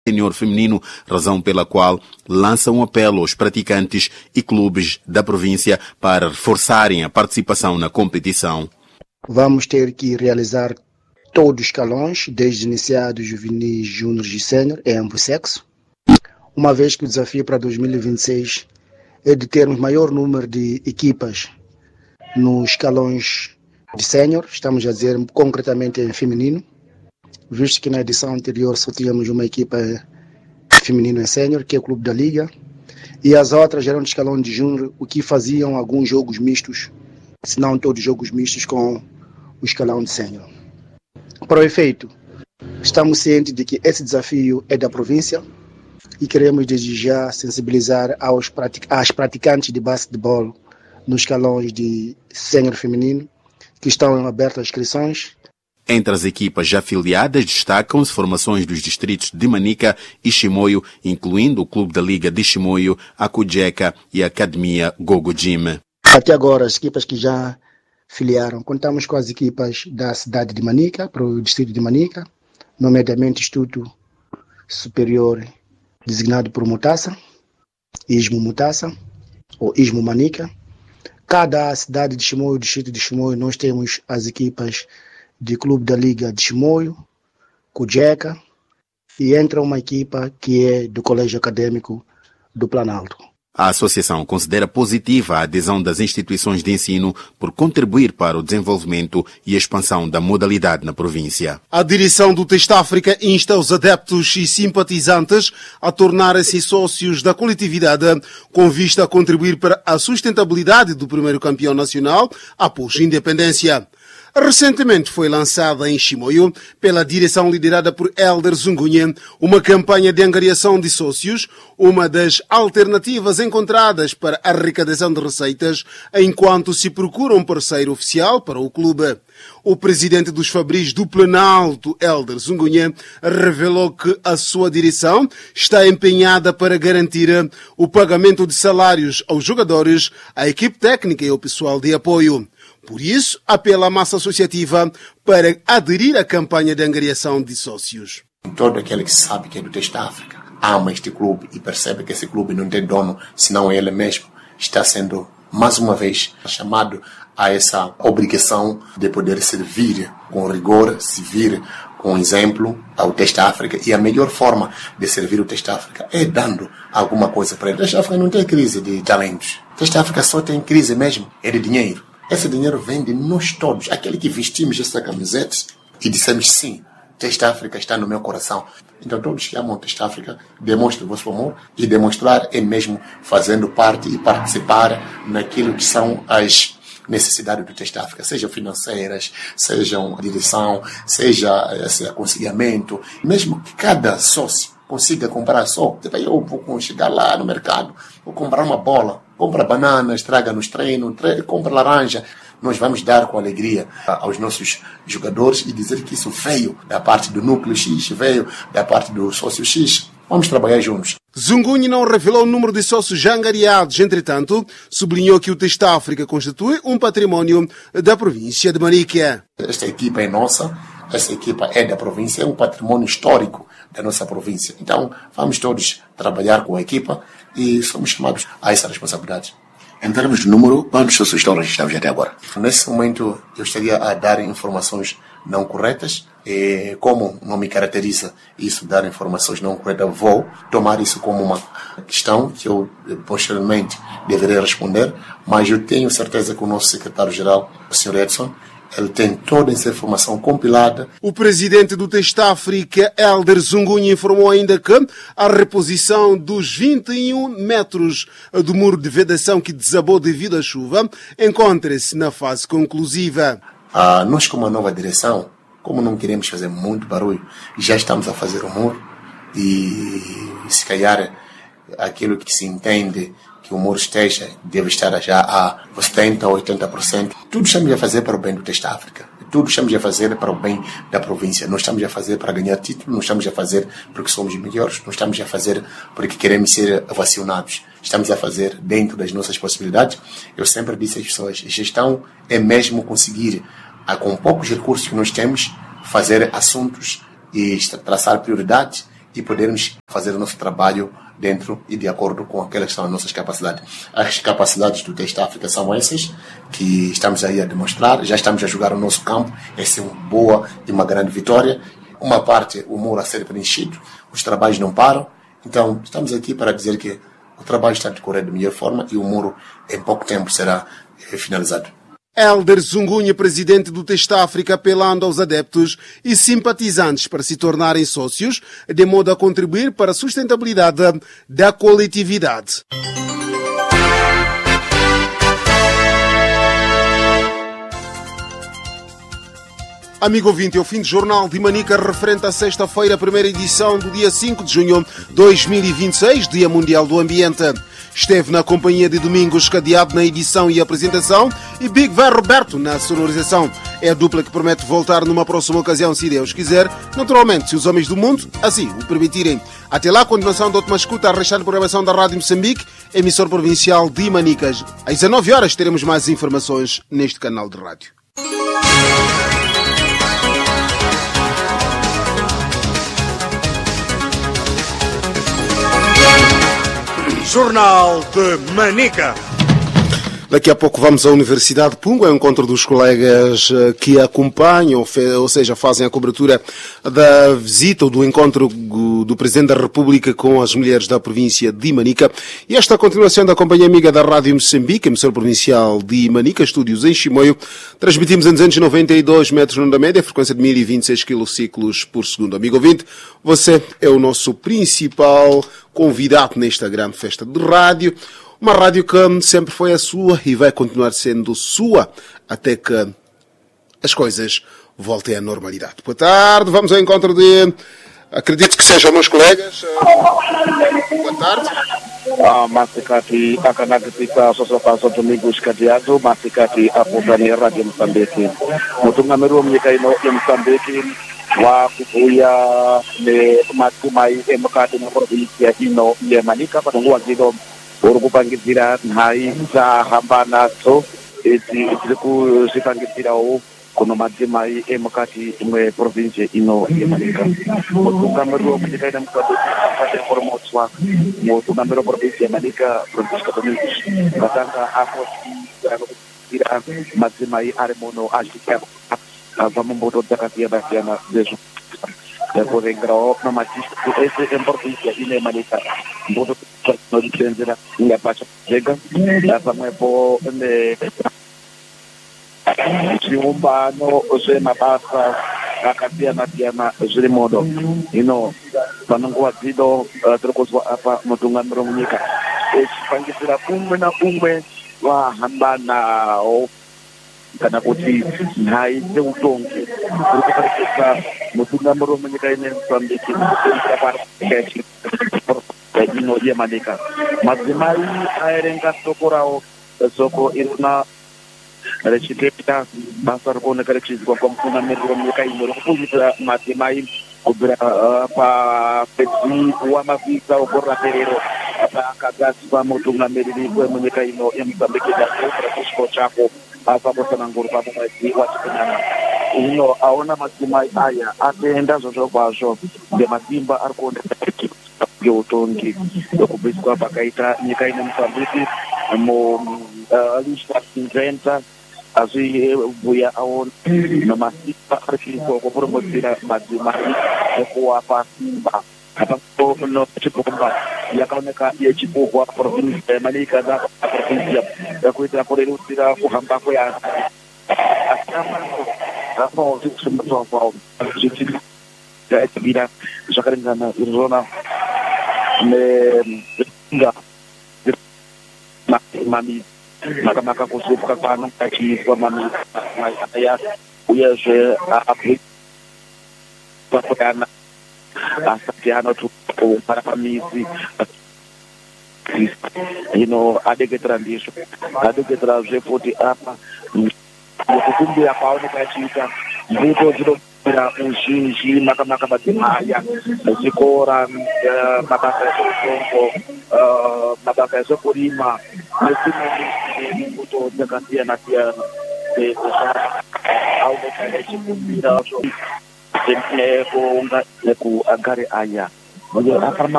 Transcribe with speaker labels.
Speaker 1: Sénior feminino, razão pela qual lança um apelo aos praticantes e clubes da província para reforçarem a participação na competição.
Speaker 2: Vamos ter que realizar todos os escalões, desde iniciados, juvenis, júniores e sénior, em ambos sexos, uma vez que o desafio para 2026 é de termos maior número de equipas nos escalões de sénior, estamos a dizer concretamente em feminino, visto que na edição anterior só tínhamos uma equipa feminina em sénior, que é o Clube da Liga, e as outras eram de escalão de júnior, o que faziam alguns jogos mistos, se não todos jogos mistos com o escalão de sénior. Para o efeito, estamos cientes de que esse desafio é da província e queremos desde já sensibilizar às praticantes de basquetebol nos escalões de sénior feminino, que estão abertas inscrições.
Speaker 1: Entre as equipas já afiliadas destacam-se formações dos distritos de Manica e Chimoio, incluindo o Clube da Liga de Chimoio, a Kujeca e a Academia Gogo Gym.
Speaker 2: Até agora, as equipas que já filiaram, contamos com as equipas da cidade de Manica, para o distrito de Manica, nomeadamente Instituto Superior designado por Mutassa, Ismo Mutassa ou Ismo Manica. Cada cidade de Chimoio, distrito de Chimoio, nós temos as equipas de Clube da Liga de Chimoio, Kujeca, e entra uma equipa que é do Colégio Acadêmico do Planalto.
Speaker 1: A associação considera positiva a adesão das instituições de ensino por contribuir para o desenvolvimento e expansão da modalidade na província.
Speaker 3: A direção do Test África insta os adeptos e simpatizantes a tornarem-se sócios da coletividade com vista a contribuir para a sustentabilidade do primeiro campeão nacional após a independência. Recentemente foi lançada em Chimoio, pela direção liderada por Elder Zungunha, uma campanha de angariação de sócios, uma das alternativas encontradas para a arrecadação de receitas, enquanto se procura um parceiro oficial para o clube. O presidente dos Fabris do Planalto, Elder Zungunha, revelou que a sua direção está empenhada para garantir o pagamento de salários aos jogadores, à equipe técnica e ao pessoal de apoio. Por isso, apela à massa associativa para aderir à campanha de angariação de sócios.
Speaker 4: Todo aquele que sabe que é do Test África ama este clube e percebe que esse clube não tem dono, senão ele mesmo, está sendo, mais uma vez, chamado a essa obrigação de poder servir com rigor, servir com exemplo ao Test África. E a melhor forma de servir o Test África é dando alguma coisa para ele. O Test África não tem crise de talentos. O Test África só tem crise mesmo, é de dinheiro. Esse dinheiro vem de nós todos, aquele que vestimos essa camiseta e dissemos sim, Test África está no meu coração. Então todos que amam Test África, demonstrem o vosso amor e demonstrar é mesmo fazendo parte e participar naquilo que são as necessidades do Test África, sejam financeiras, sejam a direção, seja esse aconselhamento, mesmo que cada sócio consiga comprar só. Eu vou chegar lá no mercado, vou comprar uma bola, compra bananas, traga nos treinos, compra laranja. Nós vamos dar com alegria aos nossos jogadores e dizer que isso veio da parte do núcleo X, veio da parte do sócio X. Vamos trabalhar juntos.
Speaker 3: Zungunha não revelou o número de sócios já angariados, entretanto, sublinhou que o Test África constitui um património da província de Manica.
Speaker 4: Esta equipa é nossa, essa equipa é da província, é um património histórico da nossa província. Então, vamos todos trabalhar com a equipa e somos chamados a essa responsabilidade.
Speaker 5: Em termos de número, quantos sócios estão registrados até agora?
Speaker 4: Nesse momento, eu estaria a dar informações não corretas. E como não me caracteriza isso, dar informações não corretas, vou tomar isso como uma questão que eu posteriormente deverei responder. Mas eu tenho certeza que o nosso secretário-geral, o Sr. Edson, ele tem toda essa informação compilada.
Speaker 3: O presidente do Test África, Elder Zungunha, informou ainda que a reposição dos 21 metros do muro de vedação que desabou devido à chuva encontra-se na fase conclusiva.
Speaker 4: Nós, como a nova direção, como não queremos fazer muito barulho, já estamos a fazer o muro e se calhar aquilo que se entende que o muro deve estar já a 70% ou 80%. Tudo estamos a fazer para o bem do Test África. Tudo estamos a fazer para o bem da província. Não estamos a fazer para ganhar título, não estamos a fazer porque somos melhores, não estamos a fazer porque queremos ser vacionados. Estamos a fazer dentro das nossas possibilidades. Eu sempre disse às pessoas, gestão é mesmo conseguir, com poucos recursos que nós temos, fazer assuntos e traçar prioridades e podermos fazer o nosso trabalho dentro e de acordo com aquelas que são as nossas capacidades. As capacidades do Teste África são essas que estamos aí a demonstrar, já estamos a jogar o nosso campo, essa é uma boa e uma grande vitória. Uma parte, o muro a ser preenchido, os trabalhos não param, então estamos aqui para dizer que o trabalho está a decorrer de melhor forma e o muro em pouco tempo será finalizado.
Speaker 3: Hélder Zungunha, presidente do Teste África, apelando aos adeptos e simpatizantes para se tornarem sócios, de modo a contribuir para a sustentabilidade da coletividade. Amigo ouvinte, é o fim do Jornal de Manica referente à sexta-feira, primeira edição do dia 5 de junho de 2026, Dia Mundial do Ambiente. Esteve na companhia de Domingos Cadeado na edição e apresentação e Big Ver Roberto na sonorização. É a dupla que promete voltar numa próxima ocasião, se Deus quiser, naturalmente, se os homens do mundo assim o permitirem. Até lá, a continuação de ótima escuta à restante programação da Rádio Moçambique, emissor provincial de Manicas. Às 19 horas teremos mais informações neste canal de rádio.
Speaker 6: Jornal de Manica.
Speaker 3: Daqui a pouco vamos à Universidade de Pungo, é o encontro dos colegas que acompanham, ou seja, fazem a cobertura da visita ou do encontro do Presidente da República com as mulheres da província de Manica. E esta é a continuação da companhia amiga da Rádio Moçambique, emissora provincial de Manica, estúdios em Chimoio. Transmitimos em 292 metros de onda média, frequência de 1026 quilociclos por segundo. Amigo ouvinte, você é o nosso principal convidado nesta grande festa de rádio. Uma rádio que sempre foi a sua e vai continuar sendo sua até que as coisas voltem à normalidade. Boa tarde, vamos ao encontro de... Acredito que sejam meus colegas. Boa tarde.
Speaker 7: Masicati akanagatika Associação Domingos Cadeado, Masicati apontania Rádio Moçambique. Mutungamiro mnyikaino ya Moçambique wa kubuya ne matumai emkati na provinsia ino ya Manica patungu wazido urukupangizira nhai za hambanazo ziri kuzvipangizirawo kuno madzimai emukati mweprovinsi ino yemanika. Mutungamiri wemunyika ine mukadekoromoswa mutungamiri weprovinsi yemanika Francisco Domingos ngatanga apoira madzimai ari muno achika pamumboto dzakasiyana-siyana zvezvo kurengerawo namadistrict ese emprovinsia ine yemanika mboto nodipenzera ngapacha zvega pamwepo nezviumbano zvemabasa akasiyana-siyana zviri modo. Hino panonguva dzido tiri kuzwa apa mutungamiro munyika echipangisira umwe naumwe vahambanawo kana kuti nhai dzeutongi tiri kuparidza mutungamiro munyika ine Moçambique ino yemanika. Madzimai aerenga soko rawo, soko irina rechiteta basa rikuoneka richiizwa kwamutungamiri wemunyika ino rokufundisa madzimai kubvira papedzi wamavisa okoreraperero paakagadzwa mutungamiriri wemunyika ino yeMoçambique Francisco chako pakusananguru pamwedzi wachipinana. Ino aona madzimai aya atenda zvozvo kwazvo ngemasimba ari kuoneka ngeutongi wekubviswa pakaita nyika ine Moçambique lista inventa azvibhuya aona namasimba arichiiswa kupromotsira madzimai ekuwapa simba. Chipomba yakaoneka yechipugwa provinsi yemanika naprovinsia yekuitira kurerutsira kuhamba kweanhu asiaaaozikusumutswakwao zvakaringana irizvona nenga mamizi makamaka kusupwa kwaanonga achiiswa mamizi aya uyezve apana asati anotogara pamizi. Hino adeketera ndizvo adeketirazve futi apa mukukumbira kwaoneka achiita mbuto dzinobvira muzhinji makamaka madzimaya zvikora mabasa ezveutongo mabasa ezvekurima nedzimwe mbuto dzakasiyana-siyana aoneka achikumbira nekuagare aya mas a forma